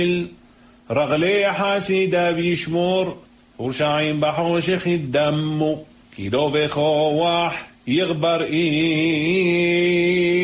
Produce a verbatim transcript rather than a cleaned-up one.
רגלי חסידיו ישמור, ורשעים בחושך ידמו, כי לא בכוח יגבר איש.